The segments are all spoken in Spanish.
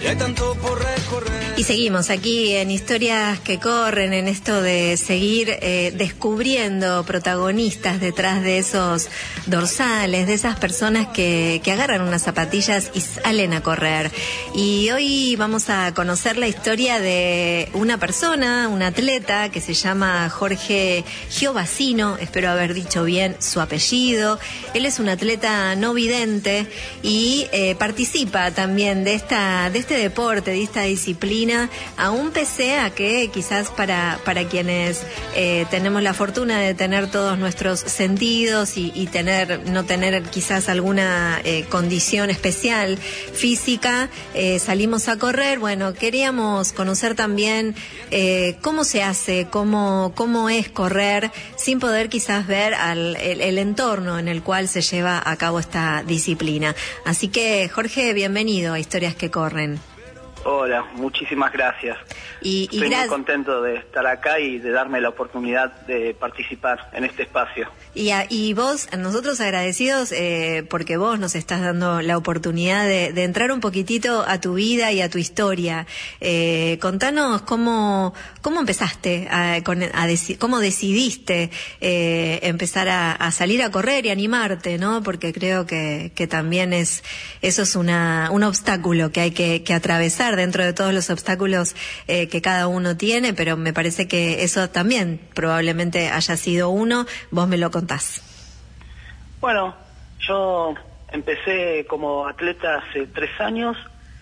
hay tanto por recorrer. Y seguimos aquí en Historias que Corren, en esto de seguir descubriendo protagonistas detrás de esos dorsales, de esas personas que agarran unas zapatillas y salen a correr. Y hoy vamos a conocer la historia de una persona, un atleta que se llama Jorge Giovacino, espero haber dicho bien su apellido. Él es un atleta no vidente y participa también de este deporte, de esta disciplina, aún pese a que quizás para quienes tenemos la fortuna de tener todos nuestros sentidos y no tener quizás alguna condición especial física, salimos a correr. Bueno, queríamos conocer también cómo se hace, cómo es correr sin poder quizás ver el entorno en el cual se lleva a cabo esta disciplina. Así que, Jorge, bienvenido a Historias que Corren. Hola, muchísimas gracias. Estoy muy contento de estar acá y de darme la oportunidad de participar en este espacio. Y vos, nosotros agradecidos porque vos nos estás dando la oportunidad de entrar un poquitito a tu vida y a tu historia. Contanos cómo empezaste, cómo decidiste empezar a salir a correr y animarte, ¿no? Porque creo que también eso es un obstáculo que hay que atravesar dentro de todos los obstáculos que cada uno tiene, pero me parece que eso también probablemente haya sido uno. Vos me lo contás. Bueno, yo empecé como atleta hace 3 años.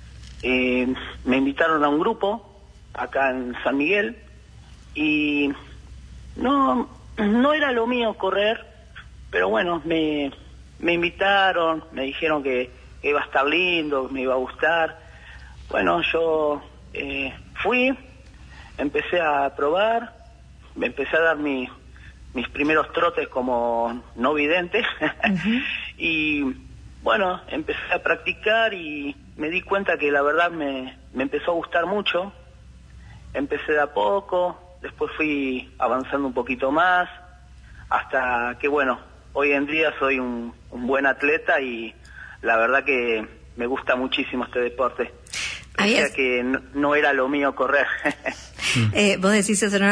Me invitaron a un grupo acá en San Miguel y no era lo mío correr, pero bueno, me invitaron, me dijeron que iba a estar lindo, que me iba a gustar. Bueno, yo fui, empecé a probar, me empecé a dar mis primeros trotes como no vidente. Uh-huh. Y bueno, empecé a practicar y me di cuenta que la verdad me empezó a gustar mucho. Empecé de a poco, después fui avanzando un poquito más, hasta que bueno, hoy en día soy un buen atleta y la verdad que me gusta muchísimo este deporte. O sea que no era lo mío correr. Vos decís eso, no